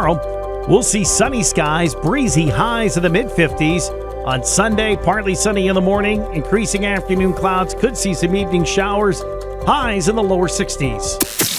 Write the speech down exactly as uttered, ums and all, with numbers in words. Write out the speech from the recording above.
Tomorrow, we'll see sunny skies, breezy highs in the mid-fifties. On Sunday, partly sunny in the morning, increasing afternoon clouds, could see some evening showers, highs in the lower sixties.